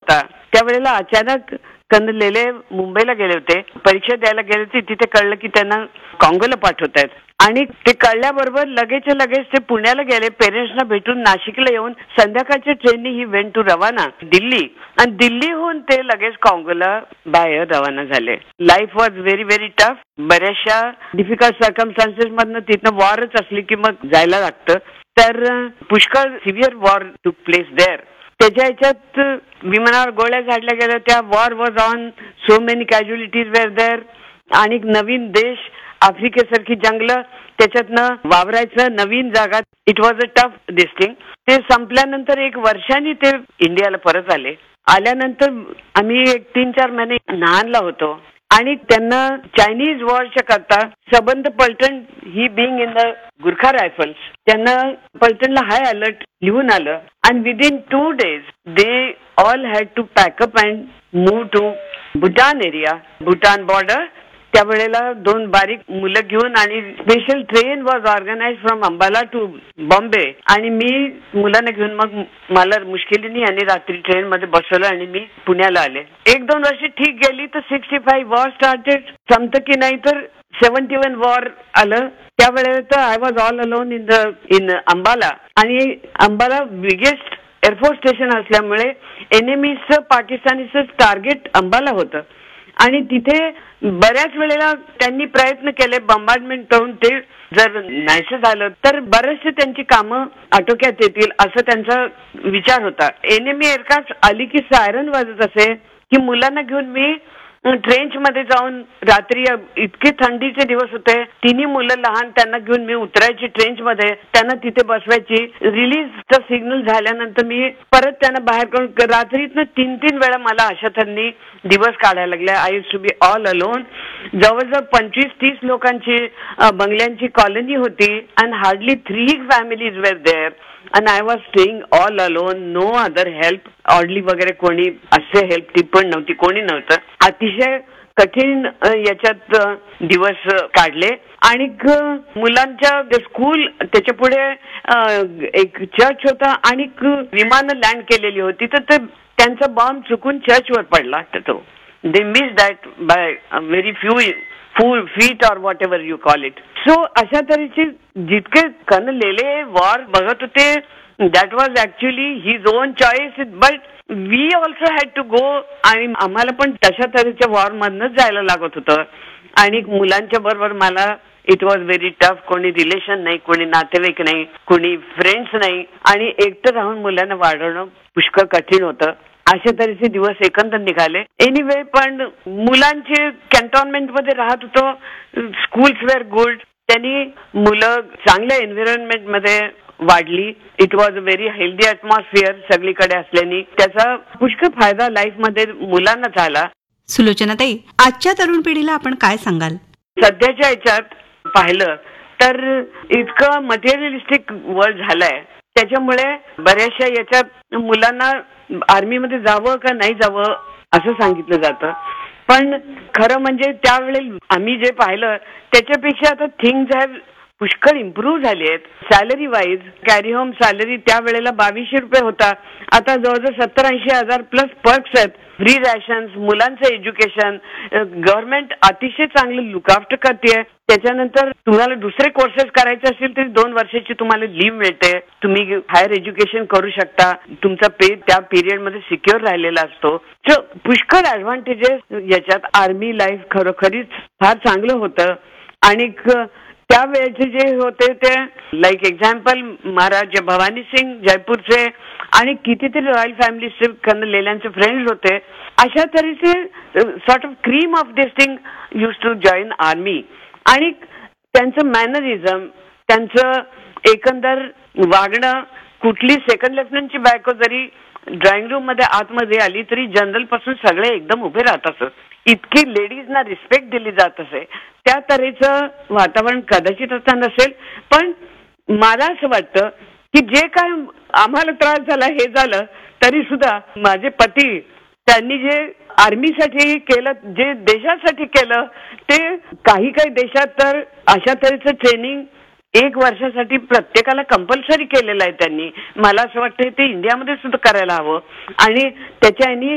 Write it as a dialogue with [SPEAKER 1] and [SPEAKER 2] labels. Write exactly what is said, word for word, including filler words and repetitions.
[SPEAKER 1] होता त्यावेळेला अचानक कर्नल लेले मुंबईला गेले होते, परीक्षा द्यायला गेले होते. तिथे कळलं की त्यांना काँगोला पाठवत आहेत आणि ते कळल्याबरोबर लगेच लगेच ते पुण्याला गेले. पेरेंट्सना भेटून नाशिकला येऊन संध्याकाळच्या ट्रेननी ही वेंट टू रवाना दिल्ली आणि दिल्लीहून ते लगेच काँगोला बाहेर रवाना झाले. Life was very very tough. बऱ्याचशा डिफिकल्ट सर्कमस्टान्सेस मधनं तिथनं वॉरच असली की मग जायला लागतं. तर पुष्कळ सिव्हिअर वॉर टूक प्लेस देअर. त्याच्या ह्याच्यात विमानावर गोळ्या झाडल्या गेल्या. त्या war was on, so many कॅज्युलिटीज wear there. आणि नवीन देश, आफ्रिकेसारखी जंगलं, त्याच्यातनं वावरायचं, नवीन जागा. It was a tough distinct. ते संपल्यानंतर एक वर्षांनी ते इंडियाला परत आले. आल्यानंतर आम्ही एक तीन चार महिने नाहानला होतो आणि त्यांना चायनीज वॉरच्या करता सबंध पलटण ही being in the Gurkha rifles, त्यांना पलटणला हाय अलर्ट लिहून आलं आणि within two days they all had to pack up and move to Bhutan area, Bhutan border. त्यावेळेला दोन बारीक मुलं घेऊन आणि special train was organise from Ambala to Bombay आणि मी मुलांना घेऊन मग मला मुश्किलीने आणि रात्री ट्रेन मध्ये बसवलं आणि मी पुण्याला आले. एक दोन वर्ष ठीक गेली तर सिक्स्टी फाईव्ह वॉर स्टार्टेड. संपतं की नाही तर सेव्हन्टी वन वॉर आलं. त्यावेळेला तर I was all alone in the in Ambala आणि अंबाला बिगेस्ट एअरफोर्स स्टेशन असल्यामुळे एनिमीचं पाकिस्तानीचं टार्गेट अंबाला होतं आणि तिथे बऱ्याच वेळेला त्यांनी प्रयत्न केले बंबार्डमेंट करून. ते जर नाहीसं झालं तर बरेचसे त्यांची कामं आटोक्यात येतील असं त्यांचा विचार होता. एनिमी एअरक्राफ्ट आली की सायरन वाजत असे की मुलांना घेऊन मी ट्रेंच मध्ये जाऊन रात्री, इतके थंडीचे दिवस होते, तिन्ही मुलं लहान, त्यांना घेऊन मी उतरायची ट्रेंच मध्ये, त्यांना तिथे बसवायची. रिलीजचा सिग्नल झाल्यानंतर मी परत त्यांना बाहेर करून रात्रीतनं तीन तीन वेळा मला अशा त्यांनी दिवस काढायला लागले. I use to be all alone. जवळजवळ पंचवीस तीस लोकांची बंगल्यांची कॉलनी होती and hardly three families where there and I was staying all alone. No other help. Orderly वगैरे कोणी असे हेल्प ती पण नव्हती, कोणी नव्हतं. अतिशय कठीण याच्यात दिवस काढले आणि मुलांच्या स्कूल, त्याच्या पुढे एक चर्च होता आणि विमानं लँड केलेली होती तर ते त्यांचा बॉम्ब चुकून चर्चवर पडला. तर तो they miss that by very few full feet or what ever you call it. So अशा तऱ्हेचे जितके कर्नल लेले वॉर बघत होते, that was actually his on choice, but we also had to go. आणि आम्हाला पण तशा तऱ्हेच्या वॉर मधनच जायला लागत होतं आणि मुलांच्या बरोबर मला इट वॉज व्हेरी टफ. कोणी रिलेशन नाही, कोणी नातेवाईक नाही, कोणी फ्रेंड्स नाही आणि एकटं राहून मुलांना वाढवणं पुष्कळ कठीण होतं. अशा तऱ्हेचे दिवस एकंदर निघाले. एनिवे, पण मुलांचे कॅन्टॉन्मेंट मध्ये राहत होतो. स्कूल्स वेर गुड. त्यांनी मुलं चांगल्या एन्व्हायरमेंट मध्ये वाढली. It was a very healthy atmosphere सगळीकडे असल्याने त्याचा पुष्कळ फायदा लाईफ मध्ये मुलांना झाला.
[SPEAKER 2] सुलोचनाताई, आजच्या तरुण पिढीला आपण काय सांगाल?
[SPEAKER 1] सध्याच्या याच्यात पाहिलं तर इतकं मटेरियलिस्टिक वर्ल्ड झालंय, त्याच्यामुळे बऱ्याचशा याच्यात मुलांना आर्मीमध्ये जावं का नाही जावं असं सांगितलं जातं. पण खरं म्हणजे त्यावेळी आम्ही जे पाहिलं त्याच्यापेक्षा आता थिंग्स हॅव पुष्कळ इम्प्रूव्ह झाली आहेत. Salary wise carry home salary त्यावेळेला बावीसशे रुपये होता, आता जवळजवळ सत्तर ऐंशी हजार प्लस पर्क्स आहेत. फ्री रॅशन्स, मुलांचं एज्युकेशन, गव्हर्नमेंट अतिशय चांगलं लुक आफ्टर करते. त्याच्यानंतर तुम्हाला दुसरे कोर्सेस करायचे असतील तरी दोन वर्षाची तुम्हाला लिव्ह मिळते. तुम्ही हायर एज्युकेशन करू शकता. तुमचा पे त्या पिरियड मध्ये सिक्युअर राहिलेला असतो. सो पुष्कळ ऍडव्हान्टेजेस याच्यात. आर्मी लाईफ खरोखरीच फार चांगलं होतं आणि त्यावेळेचे जे होते ते लाईक एक्झाम्पल महाराज भवानी सिंग जयपूरचे आणि कितीतरी रॉयल फॅमिलीचे कर्नल लेल्यांचे फ्रेंड्स होते. अशा तऱ्हेचे sort of cream of this thing use to join army आणि त्यांचं मॅनरिझम, त्यांचं एकंदर वागणं. कुठली सेकंड लेफ्टनंटची बायको जरी ड्रॉइंग रूम मध्ये आतमध्ये आली तरी जनरल पासून सगळे एकदम उभे राहत असत. इतकी लेडीजना रिस्पेक्ट दिली जात असे. त्या तऱ्हेचं वातावरण कदाचित आता नसेल, पण मला असं वाटतं की जे काय आम्हाला त्रास झाला हे झालं तरी सुद्धा माझे पती त्यांनी जे आर्मीसाठी केलं, जे देशासाठी केलं, ते काही काही देशात तर अशा तऱ्हेचं ट्रेनिंग एक वर्षासाठी प्रत्येकाला कंपल्सरी केलेलं आहे त्यांनी. मला असं वाटतं ते इंडियामध्ये सुद्धा करायला हवं आणि त्याच्या